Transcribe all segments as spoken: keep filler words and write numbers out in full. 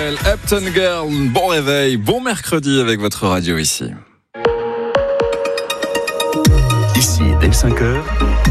Upton Girl, bon réveil, bon mercredi avec votre radio ici. Ici, dès cinq heures,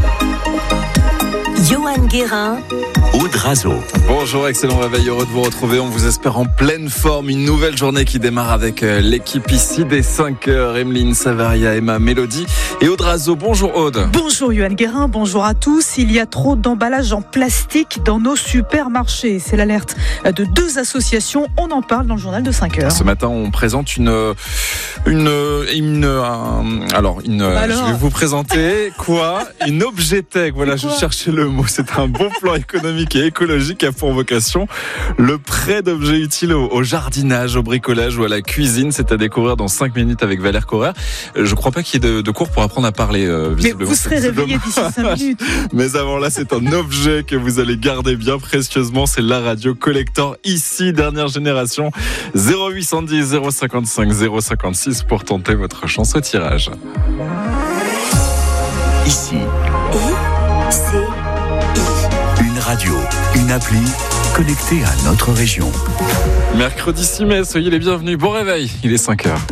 Johan Guérin, Aude Razo. Bonjour, excellent réveil, heureux de vous retrouver. On vous espère en pleine forme. Une nouvelle journée qui démarre avec l'équipe ici dès cinq heures. Emeline Savaria, Emma, Mélodie et Aude Razo. Bonjour Aude. Bonjour Johan Guérin, bonjour à tous. Il y a trop d'emballages en plastique dans nos supermarchés. C'est l'alerte de deux associations. On en parle dans le journal de cinq heures. Ce matin, on présente une... une, une un, alors, une, alors, je vais vous présenter quoi Une Objetech. Voilà, je cherchais le mot. C'est un bon plan économique et écologique qui a pour vocation le prêt d'objets utiles au, au jardinage, au bricolage ou à la cuisine. C'est à découvrir dans cinq minutes avec Valère Correr. Je ne crois pas qu'il y ait de, de cours pour apprendre à parler. Euh, Mais vous serez réveillé d'ici cinq minutes. Mais avant là, c'est un objet que vous allez garder bien précieusement. C'est la radio collector ici, dernière génération. zéro huit cent dix, zéro cinquante-cinq, zéro cinquante-six pour tenter votre chance au tirage. Ici, I, C, I. une radio, une appli connectée à notre région. Mercredi six mai, soyez les bienvenus. Bon réveil, il est cinq heures.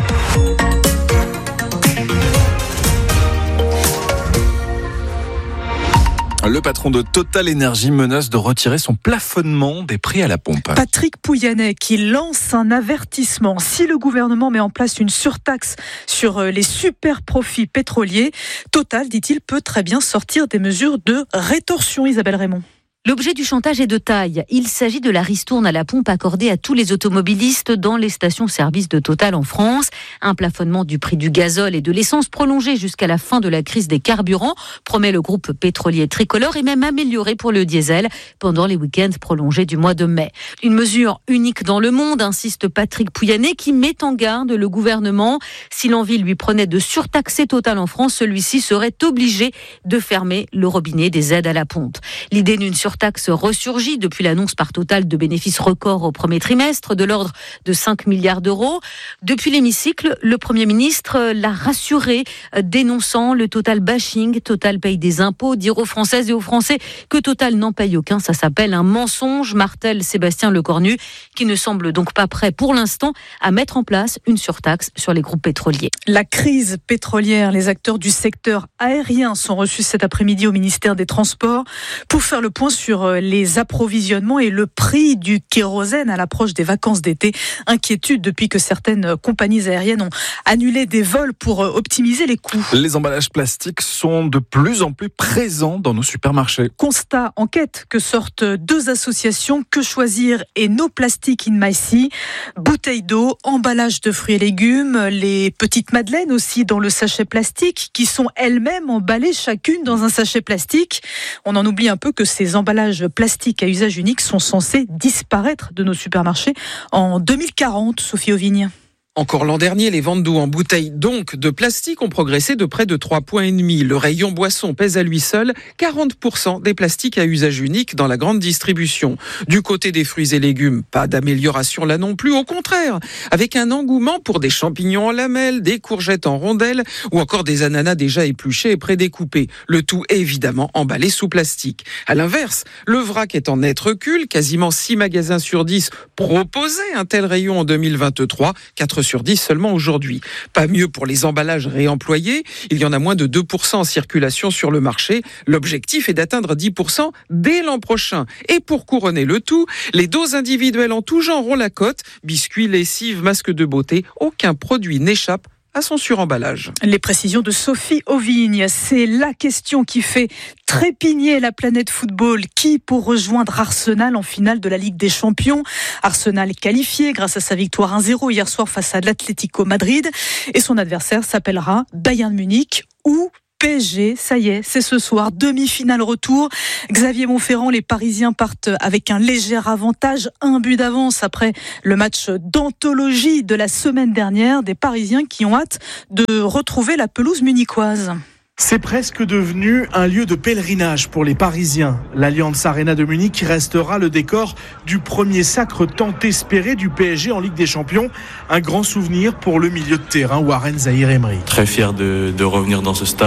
Le patron de Total Énergie menace de retirer son plafonnement des prix à la pompe. Patrick Pouyanné qui lance un avertissement. Si le gouvernement met en place une surtaxe sur les super profits pétroliers, Total, dit-il, peut très bien sortir des mesures de rétorsion. Isabelle Raymond. L'objet du chantage est de taille. Il s'agit de la ristourne à la pompe accordée à tous les automobilistes dans les stations-service de Total en France. Un plafonnement du prix du gazole et de l'essence prolongé jusqu'à la fin de la crise des carburants, promet le groupe pétrolier tricolore, et même amélioré pour le diesel pendant les week-ends prolongés du mois de mai. Une mesure unique dans le monde, insiste Patrick Pouyanné, qui met en garde le gouvernement. Si l'envie lui prenait de surtaxer Total en France, celui-ci serait obligé de fermer le robinet des aides à la pompe. L'idée d'une surtaxe taxe ressurgit depuis l'annonce par Total de bénéfices records au premier trimestre de l'ordre de cinq milliards d'euros. Depuis l'hémicycle, le Premier ministre l'a rassuré, dénonçant le Total bashing. Total paye des impôts, dire aux Françaises et aux Français que Total n'en paye aucun, ça s'appelle un mensonge, martèle Sébastien Lecornu, qui ne semble donc pas prêt pour l'instant à mettre en place une surtaxe sur les groupes pétroliers. La crise pétrolière, les acteurs du secteur aérien sont reçus cet après-midi au ministère des Transports pour faire le point sur sur les approvisionnements et le prix du kérosène à l'approche des vacances d'été. Inquiétude depuis que certaines compagnies aériennes ont annulé des vols pour optimiser les coûts. Les emballages plastiques sont de plus en plus présents dans nos supermarchés. Constat, enquête que sortent deux associations, Que Choisir et No Plastic in My Sea. Bouteilles d'eau, emballages de fruits et légumes, les petites madeleines aussi dans le sachet plastique qui sont elles-mêmes emballées chacune dans un sachet plastique. On en oublie un peu que ces emballages plastiques à usage unique sont censés disparaître de nos supermarchés en deux mille quarante, Sophie Auvigne. Encore l'an dernier, les ventes d'eau en bouteille, donc de plastique, ont progressé de près de trois points et demi. Le rayon boisson pèse à lui seul quarante pour cent des plastiques à usage unique dans la grande distribution. Du côté des fruits et légumes, pas d'amélioration là non plus, au contraire, avec un engouement pour des champignons en lamelles, des courgettes en rondelles ou encore des ananas déjà épluchés et prédécoupés. Le tout évidemment emballé sous plastique. À l'inverse, le vrac est en net recul, quasiment six magasins sur dix proposaient un tel rayon en deux mille vingt-trois, quatre sur dix seulement aujourd'hui. Pas mieux pour les emballages réemployés. Il y en a moins de deux pour cent en circulation sur le marché. L'objectif est d'atteindre dix pour cent dès l'an prochain. Et pour couronner le tout, les doses individuelles en tout genre ont la cote. Biscuits, lessives, masques de beauté, aucun produit n'échappe à son suremballage. Les précisions de Sophie Auvigne, c'est la question qui fait trépigner la planète football. Qui pour rejoindre Arsenal en finale de la Ligue des Champions? Arsenal qualifié grâce à sa victoire un zéro hier soir face à l'Atlético Madrid et son adversaire s'appellera Bayern Munich ou P S G, ça y est, c'est ce soir, demi-finale retour. Xavier Monferrand, les Parisiens partent avec un léger avantage, un but d'avance après le match d'anthologie de la semaine dernière. Des Parisiens qui ont hâte de retrouver la pelouse munichoise. C'est presque devenu un lieu de pèlerinage pour les Parisiens. L'Allianz Arena de Munich restera le décor du premier sacre tant espéré du P S G en Ligue des Champions. Un grand souvenir pour le milieu de terrain Warren Zahir Emery. Très fier de, de revenir dans ce stade.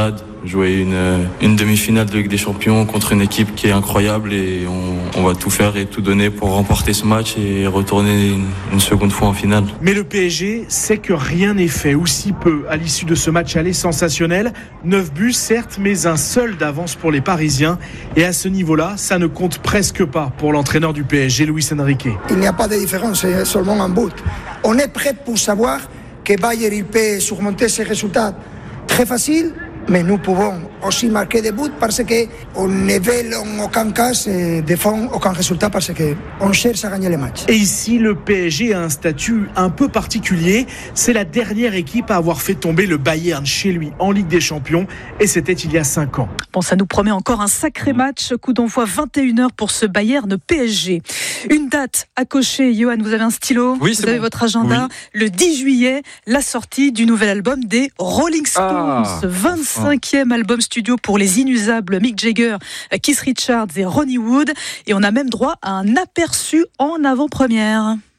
jouer une, une demi-finale de Ligue des Champions contre une équipe qui est incroyable et on, on va tout faire et tout donner pour remporter ce match et retourner une, une seconde fois en finale. Mais le P S G sait que rien n'est fait, ou si peu, à l'issue de ce match aller sensationnel. neuf buts certes, mais un seul d'avance pour les Parisiens. Et à ce niveau-là, ça ne compte presque pas pour l'entraîneur du P S G, Luis Enrique. Il n'y a pas de différence, c'est seulement un but. On est prêt pour savoir que Bayern il peut surmonter ces résultats très faciles, mais nous pouvons aussi marquer des buts parce qu'on ne veut en aucun cas défendre aucun résultat parce qu'on cherche à gagner les matchs. Et ici, le P S G a un statut un peu particulier. C'est la dernière équipe à avoir fait tomber le Bayern chez lui en Ligue des Champions et c'était il y a cinq ans. Bon, ça nous promet encore un sacré match. Coup d'envoi vingt et une heures pour ce Bayern P S G. Une date à cocher. Johan, vous avez un stylo? Oui, vous avez bon. votre agenda. Oui. Le dix juillet, la sortie du nouvel album des Rolling Stones. Ah, vingt-cinquième enfin. album studio pour les inusables Mick Jagger, Keith Richards et Ronnie Wood. Et on a même droit à un aperçu en avant-première.